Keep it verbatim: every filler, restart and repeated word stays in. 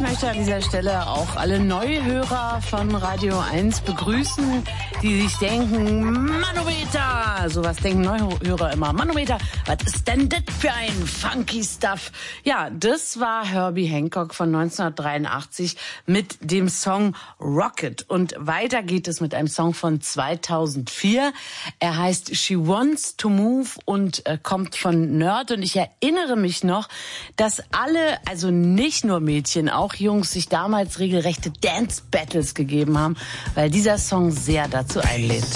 möchte an dieser Stelle auch alle Neuhörer von Radio eins begrüßen, die sich denken, Manometer, sowas denken Neuhörer immer, Manometer, was ist denn das für ein funky Stuff? Ja, das war Herbie Hancock von neunzehnhundertdreiundachtzig mit dem Song Rocket. Und weiter geht es mit einem Song von zweitausendvier. Er heißt She Wants to Move und äh, kommt von Nerd. Und ich erinnere mich noch, dass alle, also nicht nur Mädchen, auch Jungs, sich damals regelrechte Dance-Battles gegeben haben, weil dieser Song sehr dazu einlädt.